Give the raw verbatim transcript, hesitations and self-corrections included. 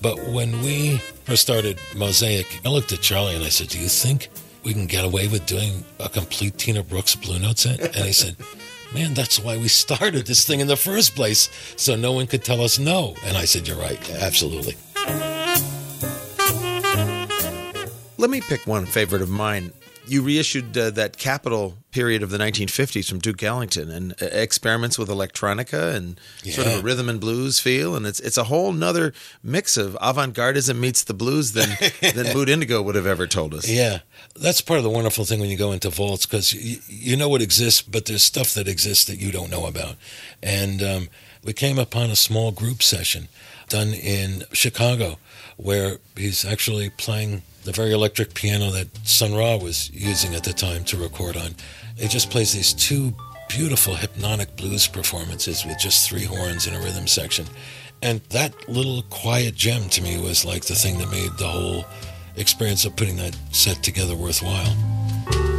But when we first started Mosaic, I looked at Charlie and I said, do you think we can get away with doing a complete Tina Brooks Blue Note set? And he said, man, that's why we started this thing in the first place, so no one could tell us no. And I said, you're right, absolutely. Let me pick one favorite of mine. You reissued uh, that Capitol period of the nineteen fifties from Duke Ellington, and uh, experiments with electronica and yeah. sort of a rhythm and blues feel. And it's it's a whole nother mix of avant-gardism meets the blues than, than Mood Indigo would have ever told us. Yeah, that's part of the wonderful thing when you go into vaults, because you, you know what exists, but there's stuff that exists that you don't know about. And um, we came upon a small group session done in Chicago where he's actually playing the very electric piano that Sun Ra was using at the time to record on. It just plays these two beautiful hypnotic blues performances with just three horns and a rhythm section. And that little quiet gem to me was like the thing that made the whole experience of putting that set together worthwhile.